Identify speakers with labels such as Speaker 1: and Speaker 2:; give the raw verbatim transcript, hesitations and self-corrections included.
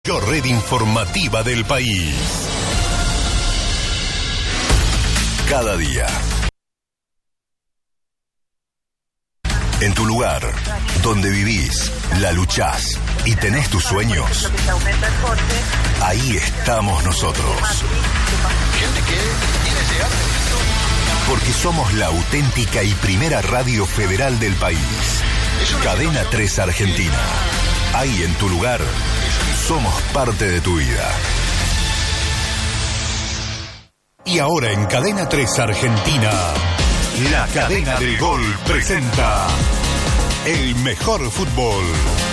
Speaker 1: La red informativa del país. Cada día. En tu lugar, donde vivís, la luchás y tenés tus sueños, ahí estamos nosotros. Porque somos la auténtica y primera radio federal del país. Cadena tres Argentina. Ahí en tu lugar, somos parte de tu vida. Y ahora en Cadena tres Argentina, la cadena del gol presenta el mejor fútbol.